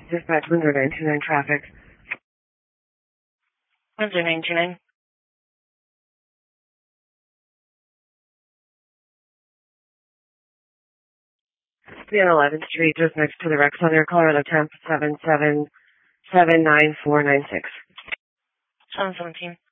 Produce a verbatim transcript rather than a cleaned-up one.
Dispatch Windsor nine two nine traffic. Windsor nine two nine. Be on eleventh Street, just next to the Rec Center, Colorado temp seven seven seven nine four nine six. seven seventeen.